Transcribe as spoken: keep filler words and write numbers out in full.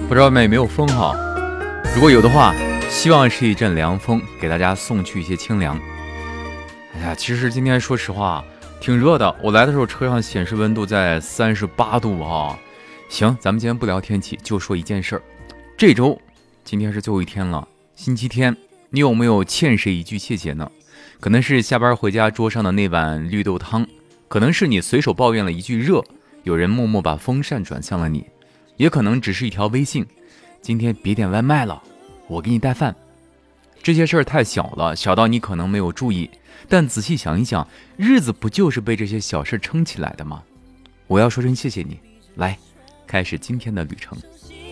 不知道外面有没有风哈？如果有的话，希望是一阵凉风，给大家送去一些清凉。哎呀，其实今天说实话挺热的，我来的时候车上显示温度在三十八度哈。行，咱们今天不聊天气，就说一件事儿。这周今天是最后一天了，星期天，你有没有欠谁一句谢谢呢？可能是下班回家桌上的那碗绿豆汤，可能是你随手抱怨了一句热，有人默默把风扇转向了你，也可能只是一条微信，今天别点外卖了，我给你带饭。这些事儿太小了，小到你可能没有注意，但仔细想一想，日子不就是被这些小事撑起来的吗？我要说声谢谢你，来，开始今天的旅程。